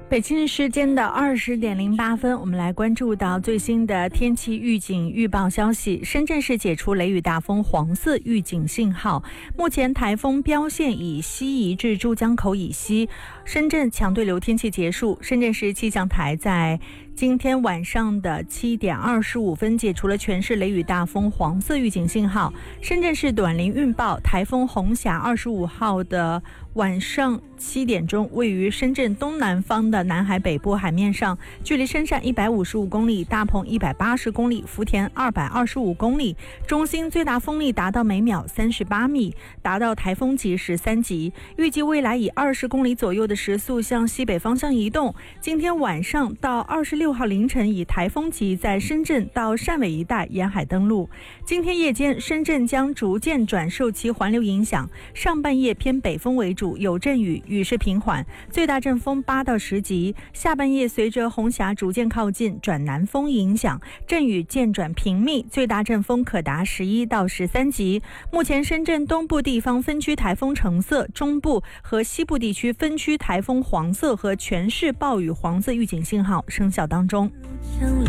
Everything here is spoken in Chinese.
北京时间的20:08，我们来关注到最新的天气预警预报消息。深圳市解除雷雨大风黄色预警信号，目前台风标线已西移至珠江口以西，深圳强对流天气结束。深圳市气象台在今天晚上的7点25分解除了全市雷雨大风黄色预警信号。深圳市短临预报，台风红霞25号的晚上7点钟，位于深圳东南方的南海北部海面上，距离深汕155公里，大鹏180公里，福田225公里，中心最大风力达到每秒38米，达到台风级13级。预计未来以20公里左右的时速向西北方向移动。今天晚上到26号凌晨，以台风级在深圳到汕尾一带沿海登陆。今天夜间，深圳将逐渐转受其环流影响，上半夜偏北风为主，有阵雨，雨势平缓，最大阵风8到10级。下半夜随着红霞逐渐靠近，转南风影响，阵雨渐转频密，最大阵风可达11到13级。目前深圳东部地方分区台风橙色，中部和西部地区分区台风黄色和全市暴雨黄色预警信号生效当中。